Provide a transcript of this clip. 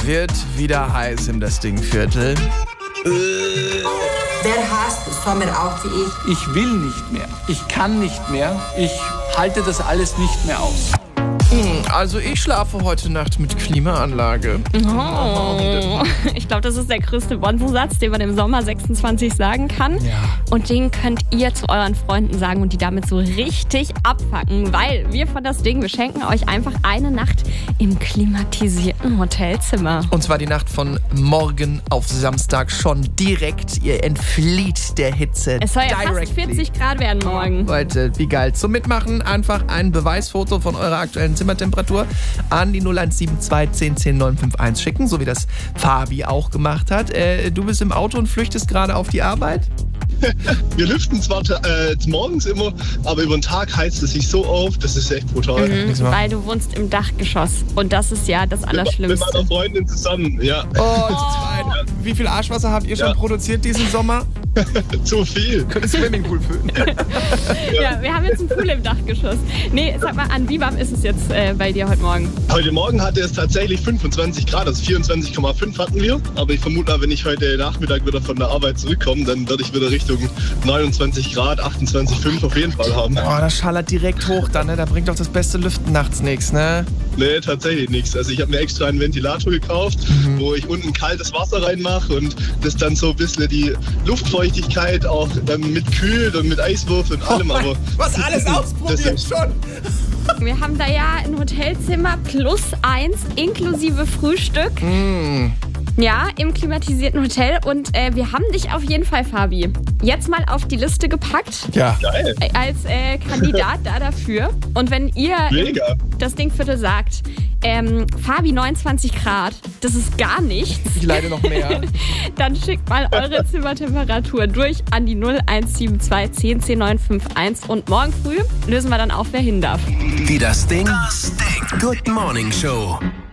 wird wieder heiß im Das Ding-Viertel. Wer hasst Sommer auch wie ich? Ich will nicht mehr. Ich kann nicht mehr. Ich halte das alles nicht mehr aus. Also ich schlafe heute Nacht mit Klimaanlage. Oh. Ich glaube, das ist der größte Bonsensatz, den man im Sommer 26 sagen kann. Ja. Und den könnt ihr zu euren Freunden sagen und die damit so richtig abfacken. Weil wir von Das Ding, wir schenken euch einfach eine Nacht im klimatisierten Hotelzimmer. Und zwar die Nacht von morgen auf Samstag schon direkt. Ihr entflieht der Hitze. Es soll ja fast directly. 40 Grad werden morgen. Leute, wie geil. Zum Mitmachen einfach ein Beweisfoto von eurer aktuellen Zimmertemperatur an die 0172 10 10 951 schicken, so wie das Fabi auch gemacht hat. Du bist im Auto und flüchtest gerade auf die Arbeit? Wir lüften zwar morgens immer, aber über den Tag heizt es sich so auf, das ist echt brutal. Weil du wohnst im Dachgeschoss. Und das ist ja das Mit Allerschlimmste. meiner Freundin zusammen, ja. Oh, zu zweit. Wie viel Arschwasser habt ihr schon produziert diesen Sommer? Zu viel. Könnt ihr Swimmingpool füllen. Ja, wir haben jetzt einen Pool im Dachgeschoss. Nee, sag mal an, wie warm ist es jetzt bei dir heute Morgen? Heute Morgen hatte es tatsächlich 25 Grad, also 24,5 hatten wir. Aber ich vermute mal, wenn ich heute Nachmittag wieder von der Arbeit zurückkomme, dann werde ich wieder Richtung 29 Grad, 28,5 auf jeden Fall haben. Oh, das schallert direkt hoch dann, ne? Da bringt doch das beste Lüften nachts nichts, ne? Nee, tatsächlich nichts. Also ich habe mir extra einen Ventilator gekauft, wo ich unten kaltes Wasser reinmache und das dann so ein bisschen die Luftfeuchtigkeit auch dann mit kühlt und mit Eiswürfel und allem. Aber was alles ausprobiert schon. Wir haben da ja ein Hotelzimmer +1 inklusive Frühstück. Ja, im klimatisierten Hotel. Und wir haben dich auf jeden Fall, Fabi, jetzt mal auf die Liste gepackt. Ja. geil. Als Kandidat da dafür. Und wenn ihr Mega. Das Dingviertel sagt, Fabi 29 Grad, das ist gar nichts, Ich leide noch mehr. dann schickt mal eure Zimmertemperatur durch an die 0172 10 10 951 und morgen früh lösen wir dann auf, wer hin darf. Die Das Ding Good Morning Show.